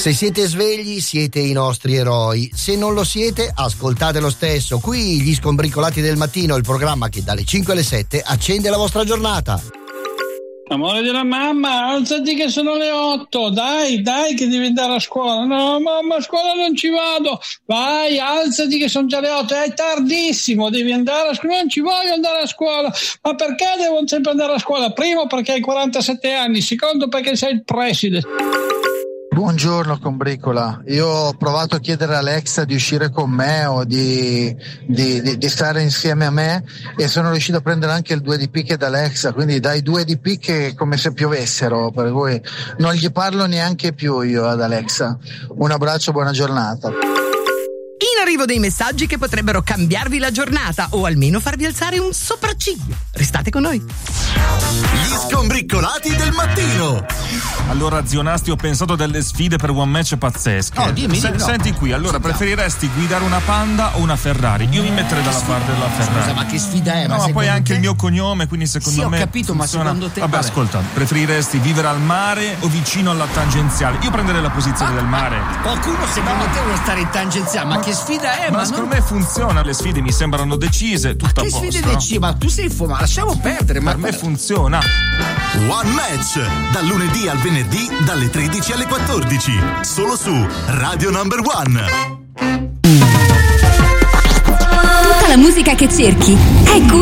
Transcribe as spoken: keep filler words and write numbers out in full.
Se siete svegli, siete i nostri eroi. Se non lo siete, ascoltate lo stesso. Qui gli Scombricolati del Mattino, il programma che dalle cinque alle sette accende la vostra giornata. Amore della mamma, alzati che sono le otto, dai, dai che devi andare a scuola. No mamma, a scuola non ci vado. Vai, alzati che sono già le otto, è tardissimo, devi andare a scuola. Non ci voglio andare a scuola. Ma perché devo sempre andare a scuola? Primo perché hai quarantasette anni, secondo perché sei il preside. Buongiorno Combricola, io ho provato a chiedere a Alexa di uscire con me o di, di, di, di stare insieme a me e sono riuscito a prendere anche il due D P che da Alexa, quindi dai due D P che è come se piovessero, per cui non gli parlo neanche più io ad Alexa. Un abbraccio, buona giornata. In arrivo dei messaggi che potrebbero cambiarvi la giornata o almeno farvi alzare un sopracciglio. Restate con noi. Gli Scombricolati del Mattino. Allora, zio Nasti, ho pensato delle sfide per one match pazzesche. Oh, dimmi, Se- dimmi, no. Senti qui, allora, Sentiamo. preferiresti guidare una Panda o una Ferrari? Io mi metterei dalla parte della Ferrari. Scusa, ma che sfida è? No, ma ma poi secondo anche te? il mio cognome, quindi secondo Sì, ho me capito, ma funziona. secondo te- Vabbè, vabbè. ascolta, preferiresti vivere al mare o vicino alla tangenziale? Io prenderei la posizione Ah, del mare. Qualcuno secondo te vuole stare in tangenziale? Ma, Ma- che sfida è? Ma, Ma, secondo non... me funziona, le sfide mi sembrano decise, tutto a Che posto. sfide decisi? Ma tu sei fumato, lasciamo perdere. Per Ma me funziona. One Match, dal lunedì al venerdì, dalle tredici alle quattordici, solo su Radio Number One. Tutta la musica che cerchi è qui.